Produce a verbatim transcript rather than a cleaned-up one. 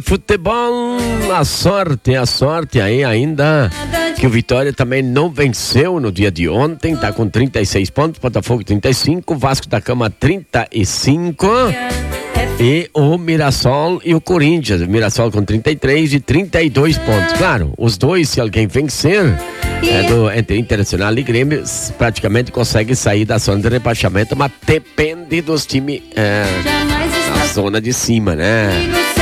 Futebol, a sorte, a sorte aí ainda que o Vitória também não venceu no dia de ontem, tá com trinta e seis pontos, Botafogo trinta e cinco, Vasco da Gama trinta e cinco e o Mirassol e o Corinthians, o Mirassol com trinta e três e trinta e dois pontos. Claro, os dois, se alguém vencer, é do, entre Internacional e Grêmio, praticamente consegue sair da zona de rebaixamento, mas depende dos times é, na zona de cima, né?